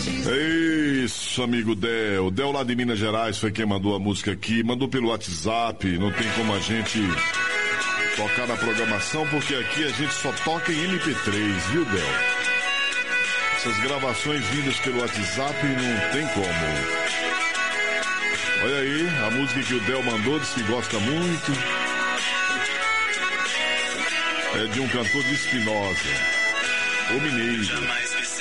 Isso, amigo Del. Del lá de Minas Gerais foi quem mandou a música aqui. Mandou pelo WhatsApp. Não tem como a gente tocar na programação, porque aqui a gente só toca em MP3, viu, Del? Essas gravações vindas pelo WhatsApp não tem como. Olha aí, a música que o Del mandou, diz que gosta muito. É de um cantor de Espinosa, o Mineiro.